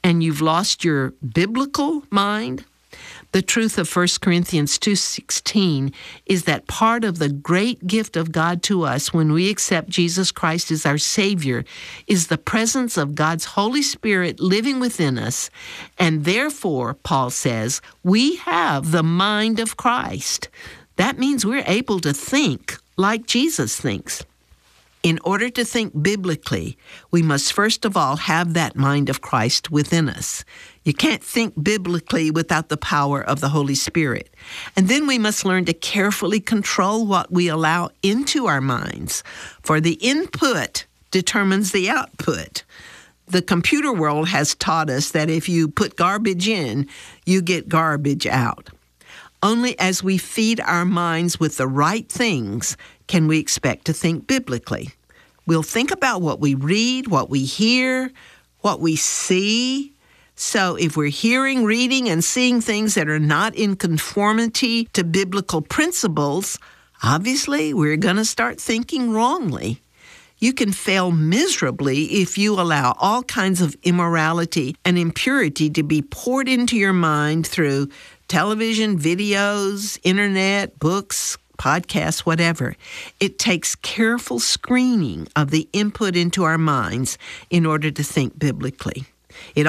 and you've lost your biblical mind, the truth of 1 Corinthians 2:16 is that part of the great gift of God to us when we accept Jesus Christ as our Savior is the presence of God's Holy Spirit living within us, and therefore, Paul says, we have the mind of Christ. That means we're able to think like Jesus thinks. In order to think biblically, we must first of all have that mind of Christ within us. You can't think biblically without the power of the Holy Spirit. And then we must learn to carefully control what we allow into our minds, for the input determines the output. The computer world has taught us that if you put garbage in, you get garbage out. Only as we feed our minds with the right things can we expect to think biblically. We'll think about what we read, what we hear, what we see. So if we're hearing, reading, and seeing things that are not in conformity to biblical principles, obviously we're going to start thinking wrongly. You can fail miserably if you allow all kinds of immorality and impurity to be poured into your mind through television, videos, internet, books, podcasts, whatever. It takes careful screening of the input into our minds in order to think biblically. It